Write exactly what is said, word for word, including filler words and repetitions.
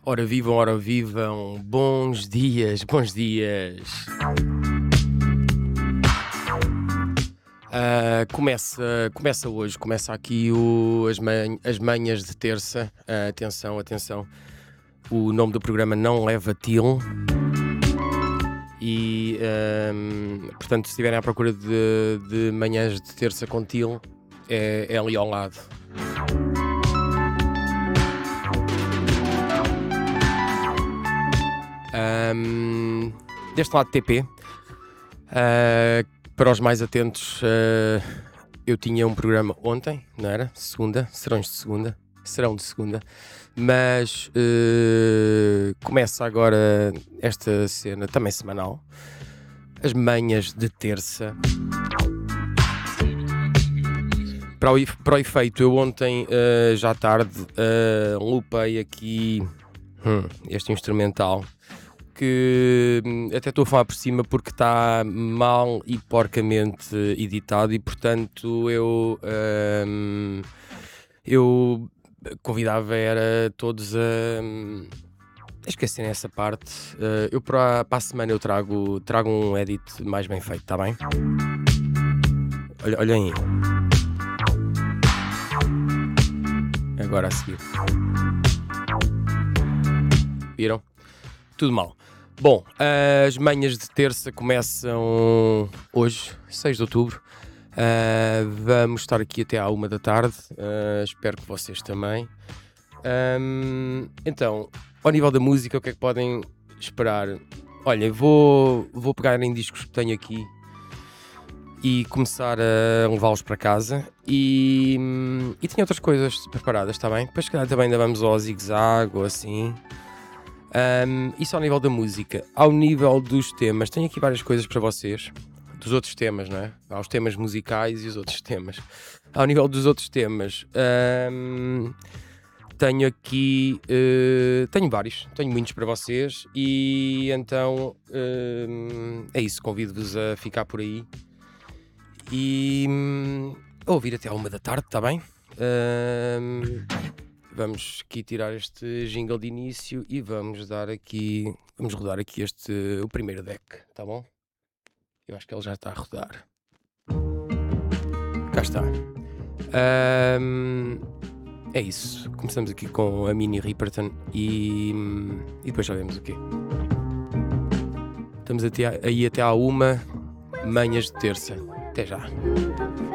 Ora vivam, ora vivam, bons dias, bons dias. Ah, começa, começa hoje, começa aqui o, as, man- as manhas de terça. Ah, atenção, atenção, o nome do programa não leva til. E, ahm, portanto, se estiverem à procura de, de manhãs de terça com til, é, é ali ao lado. Ahm, deste lado T P, ah, para os mais atentos, ah, eu tinha um programa ontem, não era? Segunda, serão de segunda, serão de segunda, mas ah, começa agora esta cena também semanal, as manhas de terça. Para o, para o efeito, eu ontem, ah, já à tarde, uh, lupei aqui hum, este instrumental, que hum, até estou a falar por cima porque está mal e porcamente editado e, portanto, eu, hum, eu convidava era todos a, hum, a esquecerem essa parte. Uh, eu para, para a semana eu trago, trago um edit mais bem feito, está bem? Olha, olhem aí. Agora a seguir. Viram? Tudo mal. Bom, as manhãs de terça começam hoje, seis de outubro. Uh, vamos estar aqui até à uma da tarde. Uh, espero que vocês também. Um, então, ao nível da música, o que é que podem esperar? Olhem, vou, vou pegar em discos que tenho aqui e começar a levá-los para casa. E, e tenho outras coisas preparadas, está bem? Depois, se calhar, também ainda vamos ao zigue-zague ou assim. Um, isso ao nível da música. Ao nível dos temas, tenho aqui várias coisas para vocês. Dos outros temas, não é? Há os temas musicais e os outros temas. Ao nível dos outros temas, um, tenho aqui uh, tenho vários, tenho muitos para vocês. E então um, é isso, convido-vos a ficar por aí e um, a ouvir até à uma da tarde, está bem? Um, Vamos aqui tirar este jingle de início e vamos dar aqui, vamos rodar aqui este, o primeiro deck, tá bom? Eu acho que ele já está a rodar. Cá está. Um, é isso. Começamos aqui com a Minnie Riperton e, e depois já vemos o quê. Estamos até, aí até à uma, manhãs de terça. Até já.